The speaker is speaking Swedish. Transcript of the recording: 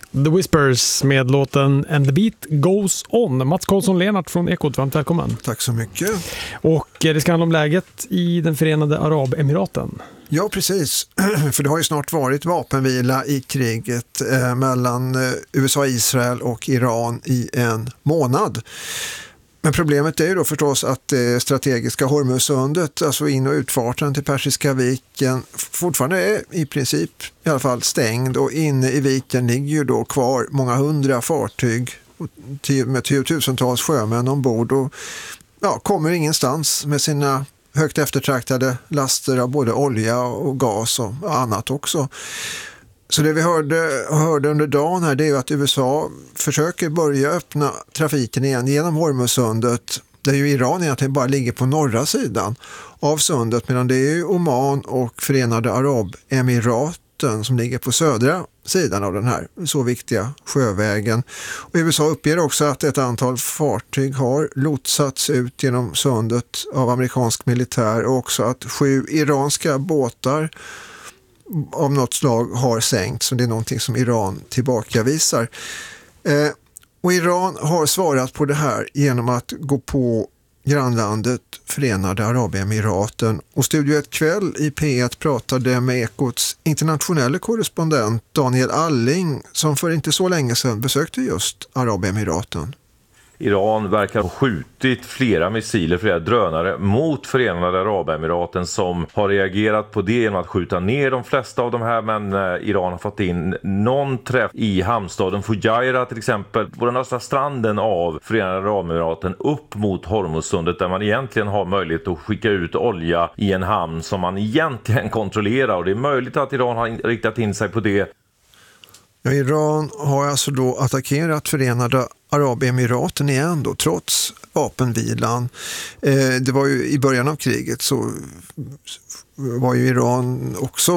The Whispers med låten And the Beat Goes On. Mats Karlsson-Lennart från Ekot, varmt välkommen. Tack så mycket. Och det ska handla om läget i den Förenade Arabemiraten. Ja, precis. För det har ju snart varit vapenvila i kriget mellan USA, Israel och Iran i en månad. Men problemet är ju då förstås att det strategiska Hormuzsundet, alltså in- och utfarten till Persiska viken, fortfarande är i princip i alla fall stängd, och inne i viken ligger ju då kvar många hundra fartyg med tiotusentals sjömän ombord och kommer ingenstans med sina högt eftertraktade laster av både olja och gas och annat också. Så det vi hörde under dagen här, det är ju att USA försöker börja öppna trafiken igen genom Hormuzsundet, där ju Iran egentligen bara ligger på norra sidan av sundet, medan det är ju Oman och Förenade Arabemiraten som ligger på södra sidan av den här så viktiga sjövägen. Och USA uppger också att ett antal fartyg har lotsats ut genom sundet av amerikansk militär, och också att 7 iranska båtar av något slag har sänkts, så det är någonting som Iran tillbakavisar. Och Iran har svarat på det här genom att gå på grannlandet Förenade Arabemiraten. Och Studio 1 kväll i P1 pratade med Ekots internationella korrespondent Daniel Alling, som för inte så länge sedan besökte just Arabemiraten. Iran verkar ha skjutit flera missiler, flera drönare mot Förenade Arabemiraten, som har reagerat på det genom att skjuta ner de flesta av de här, men Iran har fått in någon träff i hamnstaden Fujairah till exempel, på den östra stranden av Förenade Arabemiraten upp mot Hormuzsundet, där man egentligen har möjlighet att skicka ut olja i en hamn som man egentligen kontrollerar, och det är möjligt att Iran har riktat in sig på det. Ja, Iran har alltså då attackerat Förenade Arabemiraten igen då, trots vapenvilan. Det var ju i början av kriget, så var ju Iran också